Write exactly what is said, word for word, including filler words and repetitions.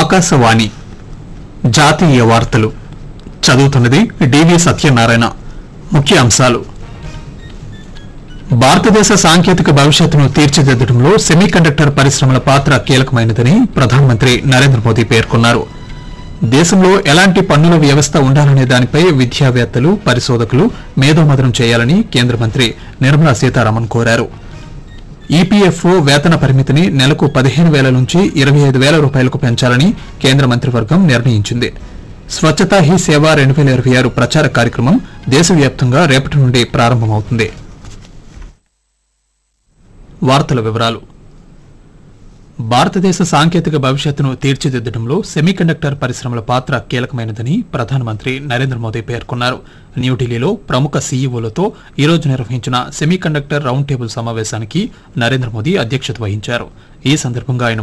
ఆకాశవాణి జాతీయ వార్తలు చదువుతున్నది డివి సత్యనారాయణ. ముఖ్య అంశాలు: భారతదేశ సాంకేతిక భవిష్యత్తును తీర్చిదిద్దడంలో సెమీకండక్టర్ పరిశ్రమల పాత్ర కీలకమైనదని ప్రధానమంత్రి నరేంద్ర మోదీ పేర్కొన్నారు. దేశంలో ఎలాంటి పన్నుల వ్యవస్థ ఉండాలనే దానిపై విద్యావేత్తలు, పరిశోధకులు మేధోమథనం చేయాలని కేంద్ర మంత్రి నిర్మలా సీతారామన్ కోరారు. ఈపీఎఫ్ఓ వేతన పరిమితిని నెలకు పదిహేను వేల నుంచి ఇరవై ఐదు వేల రూపాయలకు పెంచాలని కేంద్ర మంత్రివర్గం నిర్ణయించింది. స్వచ్ఛతా హీ సేవ రెండు వేల ఇరవై ఆరు ప్రచార కార్యక్రమం దేశవ్యాప్తంగా రేపటి నుండి ప్రారంభమవుతుంది. వార్తల వివరాలు: భారతదేశ సాంకేతిక భవిష్యత్తును తీర్చిదిద్దడంలో సెమీకండక్టర్ పరిశ్రమల పాత్ర కీలకమైనదని ప్రధానమంత్రి నరేంద్ర మోదీ పేర్కొన్నారు. న్యూఢిల్లీలో ప్రముఖ సీఈఓలతో ఈరోజు నిర్వహించిన సెమీకండక్టర్ రౌండ్ టేబుల్ సమావేశానికి నరేంద్ర మోదీ అధ్యక్షత వహించారు. ఈ సందర్భంగా ఆయన